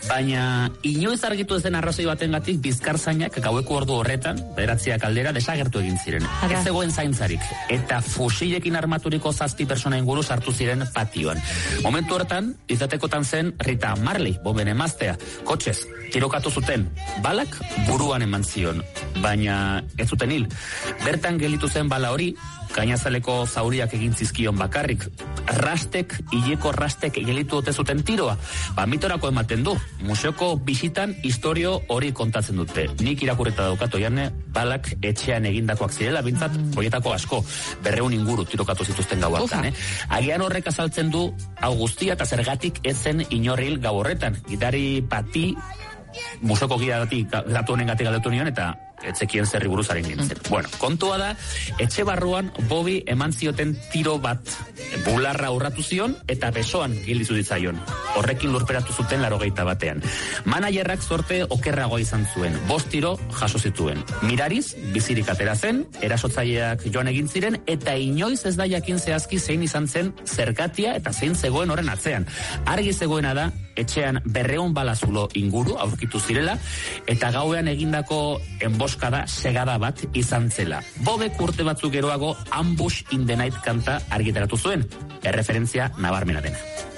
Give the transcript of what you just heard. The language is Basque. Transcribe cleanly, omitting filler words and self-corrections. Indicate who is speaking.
Speaker 1: Baina inoiz argitu ezen arrazoi batengatik bizkarzainak gaueko ordu horretan, 9 aldera, desagertu egin ziren. Ez zegoen zaintzarik, eta fusilekin armaturiko 7 pertsona inguru sartu ziren patioan. Momentu hortan, izatekotan zen Rita Marley, bomben emaztea, kotxez, tirokatu zuten, balak buruan eman zion, baina ez zuten hil. Bertan gelditu zen bala hori, gainazaleko zauriak egin zizkion bakarrik. Hileko rastek gelditu ote zuten tiroa. Mitorako ematen du. Museoko bisitan historio hori kontatzen dute. Nik irakurreta daukat oiarne, balak etxean egindakoak zirela, bintzat, horietako asko, 200 inguru tirokatu zituzten gau hartan. Agian horrek azaltzen du, hau guztia eta zergatik ezen inorril gau horretan. Gidari bati, museoko gidatik gatu honen gatik galdetu nion, eta etzekien zerri buruzaren gintzen. Bueno, kontua da, etxe barruan Bobi eman zioten tiro bat bularra urratu zion eta besoan gildizu ditzaion. Horrekin lurperatu zuten 81 batean. Managerrak zorte okerragoa izan zuen. 5 tiro jaso zituen. Mirariz, bizirik atera zen, erasotzaileak joan egin ziren, eta inoiz ez da jakin zehazki zein izan zen zergatia eta zein zegoen horren atzean. Argi zegoena da, etxean 200 balazulo inguru aurkitu zirela, eta gauean egindako enboskada segada bat izan zela. Bobek urte batzuk geroago Ambush in the Night kanta argitaratu zuen, erreferentzia nabarmena dena.